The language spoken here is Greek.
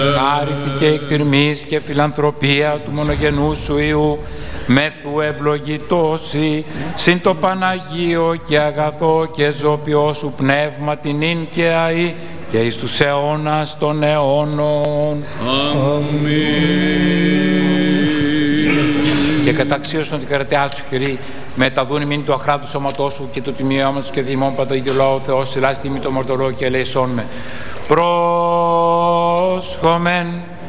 Χάρητη και εκτιρμής και φιλανθρωπία του μονογενού σου Υιού, μεθού ευλογητώσει, συν το Παναγίο και αγαθό και ζωπιό σου πνεύμα την ίν και αή και εις τους αιώνας των αιώνων. Αμήν. Και καταξίωσον την καρατιά του χειρή, με τα δούνη μήνυ του αχράτου σώματός σου και του τιμιώματος και δημών παταγγελό Θεός, σειράς τιμή το μορτωρό και ελεησόν με. Πρόσχομεν.